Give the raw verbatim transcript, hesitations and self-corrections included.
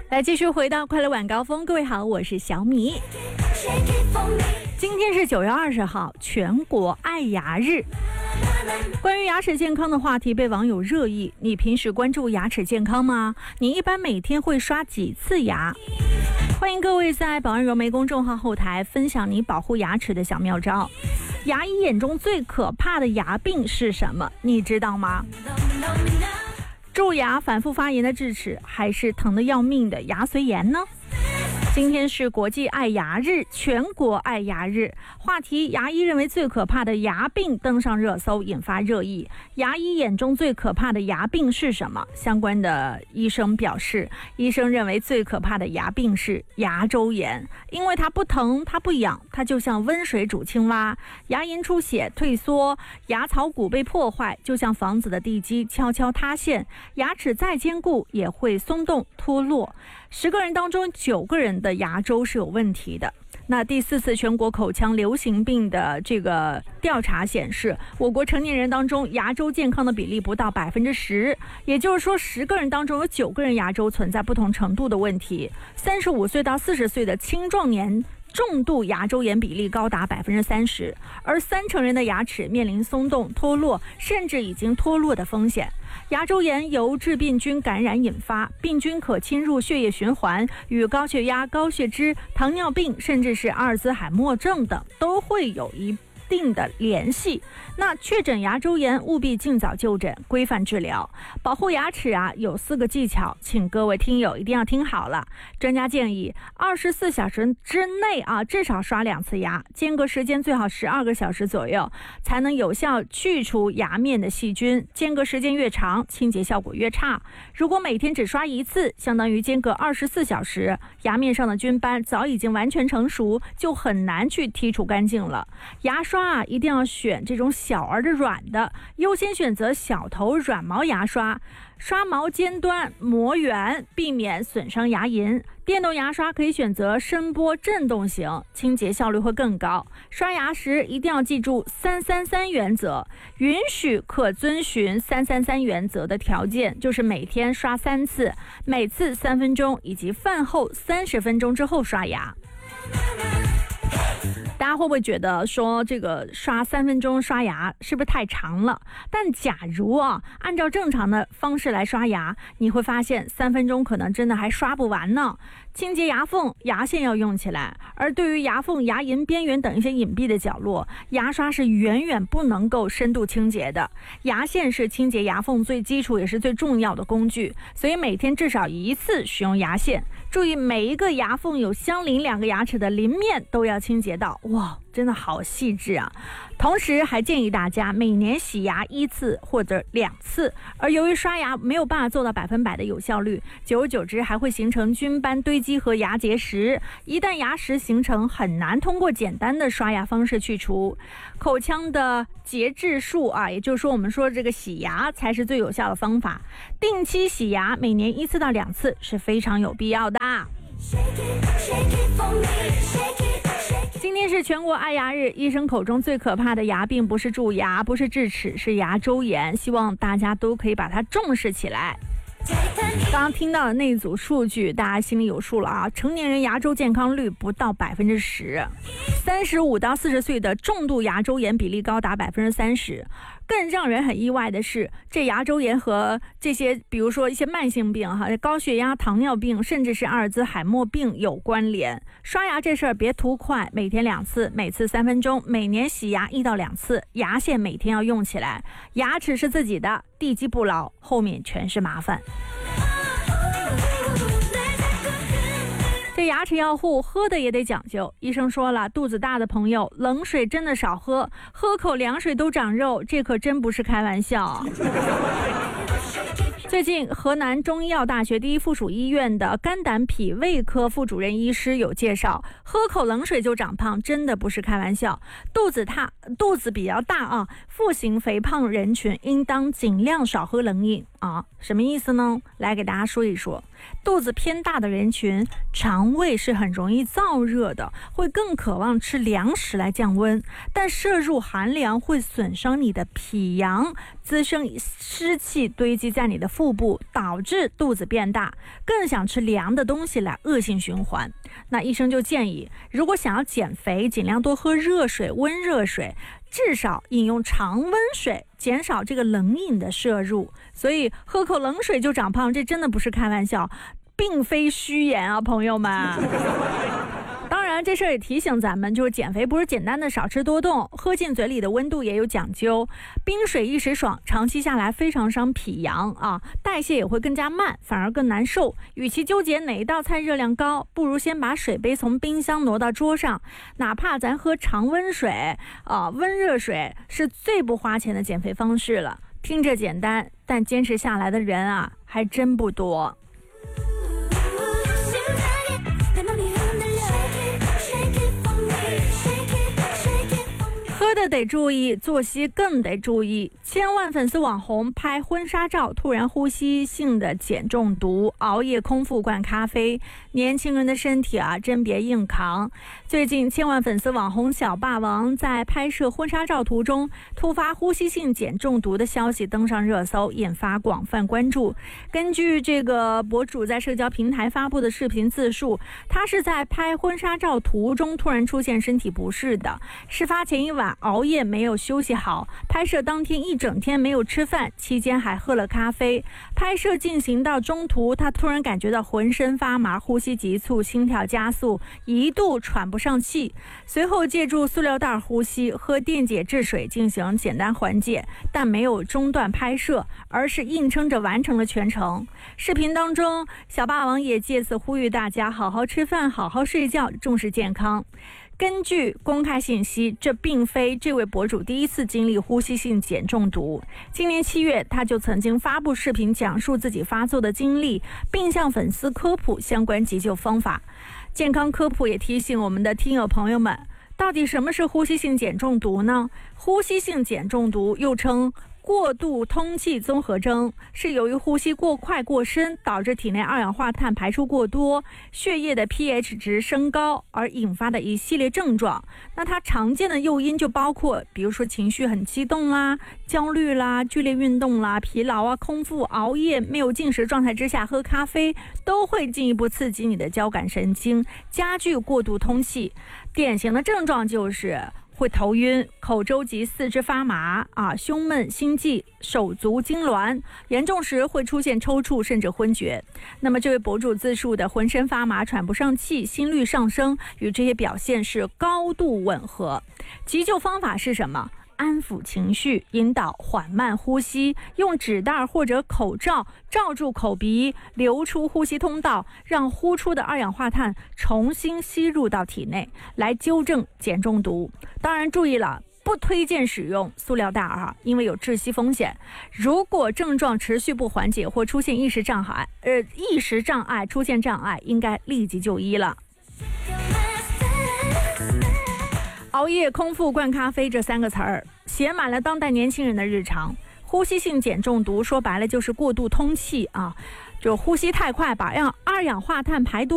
来继续回到快乐晚高峰，各位好，我是小米。今天是九月二十号，全国爱牙日。关于牙齿健康的话题被网友热议，你平时关注牙齿健康吗？你一般每天会刷几次牙？欢迎各位在保安柔媒公众号后台分享你保护牙齿的小妙招。牙医眼中最可怕的牙病是什么？你知道吗？蛀牙、反复发炎的智齿，还是疼得要命的牙髓炎呢？今天是国际爱牙日，全国爱牙日，话题牙医认为最可怕的牙病登上热搜，引发热议。牙医眼中最可怕的牙病是什么？相关的医生表示，医生认为最可怕的牙病是牙周炎，因为它不疼，它不痒，它就像温水煮青蛙，牙龈出血退缩，牙槽骨被破坏，就像房子的地基悄悄塌陷，牙齿再坚固也会松动脱落。十个人当中九个人的牙周是有问题的。那第四次全国口腔流行病的这个调查显示，我国成年人当中牙周健康的比例不到百分之十，也就是说十个人当中有九个人牙周存在不同程度的问题。三十五岁到四十岁的青壮年重度牙周炎比例高达百分之三十，而三成人的牙齿面临松动、脱落，甚至已经脱落的风险。牙周炎由致病菌感染引发，病菌可侵入血液循环，与高血压、高血脂、糖尿病，甚至是阿尔兹海默症等都会有一定的联系。那确诊牙周炎务必尽早就诊，规范治疗。保护牙齿啊，有四个技巧，请各位听友一定要听好了。专家建议，二十四小时之内啊，至少刷两次牙，间隔时间最好十二个小时左右，才能有效去除牙面的细菌。间隔时间越长，清洁效果越差。如果每天只刷一次，相当于间隔二十四小时，牙面上的菌斑早已经完全成熟，就很难去剔除干净了。牙刷啊，一定要选这种小而的软的，优先选择小头软毛牙刷，刷毛尖端磨圆，避免损伤牙龈。电动牙刷可以选择声波震动型，清洁效率会更高。刷牙时一定要记住三三三原则，允许可遵循三三三原则的条件就是每天刷三次，每次三分钟，以及饭后三十分钟之后刷牙。大家会不会觉得说这个刷三分钟刷牙是不是太长了？但假如啊，按照正常的方式来刷牙，你会发现三分钟可能真的还刷不完呢。清洁牙缝，牙线要用起来，而对于牙缝、牙龈边缘等一些隐蔽的角落，牙刷是远远不能够深度清洁的。牙线是清洁牙缝最基础也是最重要的工具，所以每天至少一次使用牙线。注意每一个牙缝有相邻两个牙齿的邻面都要清洁到，哇，真的好细致啊！同时还建议大家每年洗牙一次或者两次，而由于刷牙没有办法做到百分百的有效率，久而久之还会形成菌斑堆积和牙结石，一旦牙石形成，很难通过简单的刷牙方式去除。口腔的节制术啊，也就是说我们说这个洗牙才是最有效的方法。定期洗牙，每年一次到两次是非常有必要的。今天是全国爱牙日，医生口中最可怕的牙病不是蛀牙，不是智齿，是牙周炎，希望大家都可以把它重视起来。刚刚听到的那一组数据，大家心里有数了啊！成年人牙周健康率不到百分之十，三十五到四十岁的重度牙周炎比例高达百分之三十。更让人很意外的是，这牙周炎和这些，比如说一些慢性病哈，高血压、糖尿病，甚至是阿尔兹海默病有关联。刷牙这事儿别图快，每天两次，每次三分钟，每年洗牙一到两次，牙线每天要用起来。牙齿是自己的，地基不牢，后面全是麻烦。这牙齿要护，喝的也得讲究。医生说了，肚子大的朋友，冷水真的少喝，喝口凉水都长肉，这可真不是开玩笑。最近，河南中医药大学第一附属医院的肝胆脾胃科副主任医师有介绍，喝口冷水就长胖，真的不是开玩笑。肚子大，肚子比较大啊，腹型肥胖人群应当尽量少喝冷饮啊。什么意思呢？来给大家说一说。 肚子偏大的人群，肠胃是很容易燥热的，会更渴望吃凉食来降温，但摄入寒凉会损伤你的脾阳，滋生湿气堆积在你的腹部，导致肚子变大，更想吃凉的东西来恶性循环。那医生就建议，如果想要减肥，尽量多喝热水、温热水，至少饮用常温水，减少这个冷饮的摄入。所以喝口冷水就长胖，这真的不是开玩笑，并非虚言啊，朋友们。当然这事儿也提醒咱们，就是减肥不是简单的少吃多动，喝进嘴里的温度也有讲究。冰水一时爽，长期下来非常伤脾阳啊，代谢也会更加慢，反而更难受。与其纠结哪一道菜热量高，不如先把水杯从冰箱挪到桌上，哪怕咱喝常温水啊，温热水是最不花钱的减肥方式了。听着简单，但坚持下来的人啊，还真不多。喝的得注意，作息更得注意。千万粉丝网红拍婚纱照突然呼吸性的碱中毒，熬夜空腹灌咖啡，年轻人的身体啊真别硬扛。最近千万粉丝网红小霸王在拍摄婚纱照途中突发呼吸性碱中毒的消息登上热搜，引发广泛关注。根据这个博主在社交平台发布的视频自述，他是在拍婚纱照途中突然出现身体不适的，事发前一晚熬夜没有休息好，拍摄当天一整天没有吃饭，期间还喝了咖啡。拍摄进行到中途，他突然感觉到浑身发麻，呼吸急促，心跳加速，一度喘不上气。随后借助塑料袋呼吸，喝电解质水进行简单缓解，但没有中断拍摄，而是硬撑着完成了全程。视频当中，小霸王也借此呼吁大家好好吃饭，好好睡觉，重视健康。根据公开信息，这并非这位博主第一次经历呼吸性碱中毒。今年七月，他就曾经发布视频讲述自己发作的经历，并向粉丝科普相关急救方法。健康科普也提醒我们的听友朋友们，到底什么是呼吸性碱中毒呢？呼吸性碱中毒又称过度通气综合征，是由于呼吸过快过深，导致体内二氧化碳排出过多，血液的 pH 值升高而引发的一系列症状。那它常见的诱因就包括，比如说情绪很激动啦、焦虑啦、剧烈运动啦、疲劳啊、空腹、熬夜、没有进食状态之下喝咖啡，都会进一步刺激你的交感神经，加剧过度通气。典型的症状就是会头晕、口周及四肢发麻啊，胸闷、心悸、手足痉挛，严重时会出现抽搐甚至昏厥。那么这位博主自述的浑身发麻、喘不上气、心率上升，与这些表现是高度吻合。急救方法是什么？安抚情绪，引导缓慢呼吸，用纸袋或者口罩罩住口鼻，留出呼吸通道，让呼出的二氧化碳重新吸入到体内，来纠正碱中毒。当然注意了，不推荐使用塑料袋啊，因为有窒息风险。如果症状持续不缓解或出现意识障碍，呃，意识障碍出现障碍，应该立即就医了。熬夜、空腹、灌咖啡这三个词儿写满了当代年轻人的日常。呼吸性碱中毒说白了就是过度通气啊，就呼吸太快，把让二氧化碳排多。